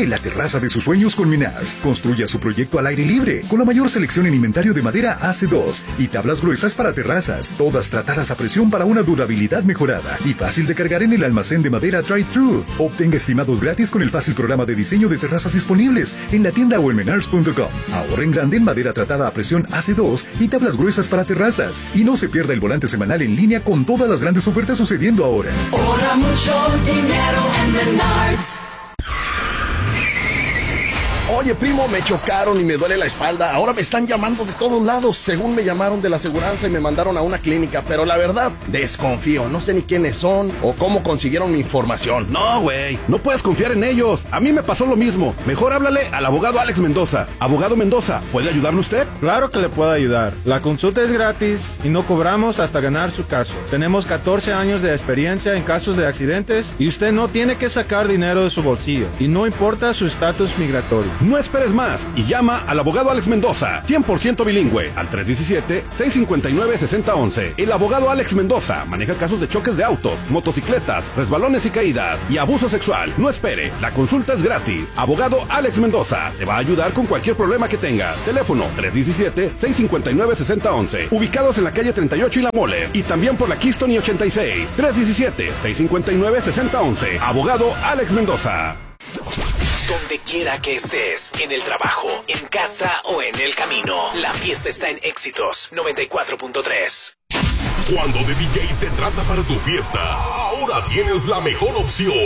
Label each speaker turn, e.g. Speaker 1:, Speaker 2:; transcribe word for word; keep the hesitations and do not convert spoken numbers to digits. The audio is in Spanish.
Speaker 1: Cree la terraza de sus sueños con Menards. Construya su proyecto al aire libre, con la mayor selección en inventario de madera A C dos y tablas gruesas para terrazas, todas tratadas a presión para una durabilidad mejorada y fácil de cargar en el almacén de madera Drive-Thru. Obtenga estimados gratis con el fácil programa de diseño de terrazas disponibles en la tienda o en menards punto com. Ahorra en grande en madera tratada a presión A C dos y tablas gruesas para terrazas. Y no se pierda el volante semanal en línea con todas las grandes ofertas sucediendo ahora.
Speaker 2: Ahorra mucho dinero en Menards.
Speaker 3: Oye, primo, me chocaron y me duele la espalda. Ahora me están llamando de todos lados. Según me llamaron de la aseguranza y me mandaron a una clínica. Pero la verdad, desconfío. No sé ni quiénes son o cómo consiguieron mi información.
Speaker 4: No, güey. No puedes confiar en ellos. A mí me pasó lo mismo. Mejor háblale al abogado Alex Mendoza. Abogado Mendoza, ¿puede ayudarle usted?
Speaker 5: Claro que le puedo ayudar. La consulta es gratis y no cobramos hasta ganar su caso. Tenemos catorce años de experiencia en casos de accidentes y usted no tiene que sacar dinero de su bolsillo. Y no importa su estatus migratorio.
Speaker 4: No esperes más y llama al abogado Alex Mendoza, cien por ciento bilingüe, al tres uno siete, seis cinco nueve, seis cero uno uno. El abogado Alex Mendoza maneja casos de choques de autos, motocicletas, resbalones y caídas y abuso sexual. No espere, la consulta es gratis. Abogado Alex Mendoza te va a ayudar con cualquier problema que tengas. Teléfono tres uno siete, seis cinco nueve, seis cero uno uno. Ubicados en la calle treinta y ocho y La Mole y también por la Keystone y ochenta y seis. tres uno siete, seis cinco nueve, seis cero uno uno. Abogado Alex Mendoza.
Speaker 6: Donde quiera que estés, en el trabajo, en casa o en el camino, la fiesta está en Éxitos noventa y cuatro punto tres.
Speaker 7: Cuando de D J se trata para tu fiesta, ahora tienes la mejor opción.